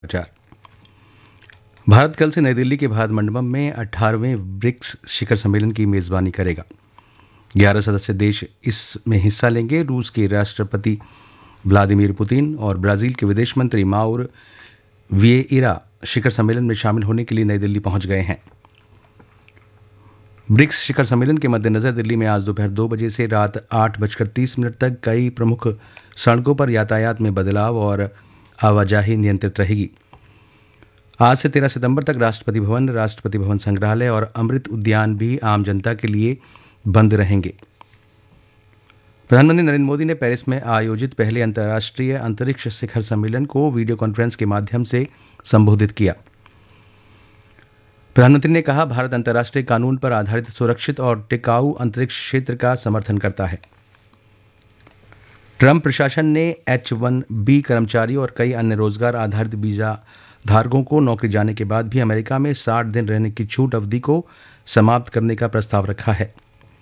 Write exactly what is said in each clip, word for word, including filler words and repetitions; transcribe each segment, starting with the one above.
समाचार। भारत कल से नई दिल्ली के भारत मंडपम में अठारहवें ब्रिक्स शिखर सम्मेलन की मेजबानी करेगा। ग्यारह सदस्य देश इसमें हिस्सा लेंगे। रूस के राष्ट्रपति व्लादिमीर पुतिन और ब्राजील के विदेश मंत्री माउर विएरा शिखर सम्मेलन में शामिल होने के लिए नई दिल्ली पहुंच गए हैं। ब्रिक्स शिखर सम्मेलन के मद्देनजर दिल्ली में आज दोपहर दो बजे से रात आठ बजकर तीस मिनट तक कई प्रमुख सड़कों पर यातायात में बदलाव और आवाजाही नियंत्रित रहेगी। आज से तेरह सितंबर तक राष्ट्रपति भवन, राष्ट्रपति भवन संग्रहालय और अमृत उद्यान भी आम जनता के लिए बंद रहेंगे। प्रधानमंत्री नरेंद्र मोदी ने पेरिस में आयोजित पहले अंतर्राष्ट्रीय अंतरिक्ष शिखर सम्मेलन को वीडियो कॉन्फ्रेंस के माध्यम से संबोधित किया। प्रधानमंत्री ने कहा, भारत अंतर्राष्ट्रीय कानून पर आधारित सुरक्षित और टिकाऊ अंतरिक्ष क्षेत्र का समर्थन करता है। ट्रंप प्रशासन ने एच वन बी कर्मचारियों और कई अन्य रोजगार आधारित वीजा धारकों को नौकरी जाने के बाद भी अमेरिका में साठ दिन रहने की छूट अवधि को समाप्त करने का प्रस्ताव रखा है।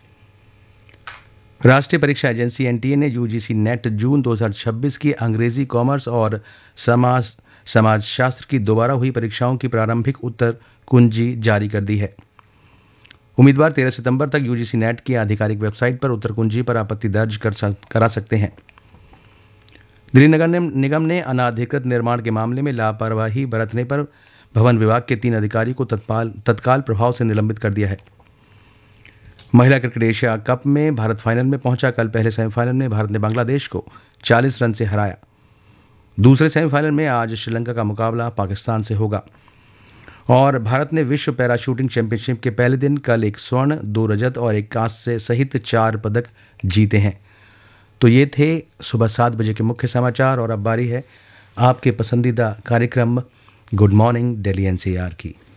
राष्ट्रीय परीक्षा एजेंसी एन टी ए ने यू जी सी नेट जून दो हज़ार छब्बीस की अंग्रेजी, कॉमर्स और समाज समाजशास्त्र की दोबारा हुई परीक्षाओं की प्रारंभिक उत्तर कुंजी जारी कर दी है। उम्मीदवार तेरह सितंबर तक यू जी सी नेट की आधिकारिक वेबसाइट पर उत्तर कुंजी पर आपत्ति दर्ज कर सक, करा सकते हैं। दिल्ली नगर निगम ने अनाधिकृत निर्माण के मामले में लापरवाही बरतने पर भवन विभाग के तीन अधिकारियों को तत्काल तत्काल प्रभाव से निलंबित कर दिया है। महिला क्रिकेट एशिया कप में भारत फाइनल में पहुंचा। कल पहले सेमीफाइनल में भारत ने बांग्लादेश को चालीस रन से हराया। दूसरे सेमीफाइनल में आज श्रीलंका का मुकाबला पाकिस्तान से होगा। और भारत ने विश्व पैरा शूटिंग चैंपियनशिप के पहले दिन कल एक स्वर्ण, दो रजत और एक कांस्य सहित चार पदक जीते हैं। तो ये थे सुबह सात बजे के मुख्य समाचार और अब बारी है आपके पसंदीदा कार्यक्रम good morning Delhi N C R की।